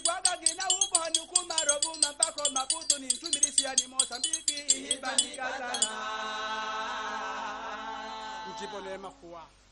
Igwaga gina ubo nyuku marobu mapako maputo ni ntumirisia ni Mozambiki ihibani katana. Mjibone makuwa.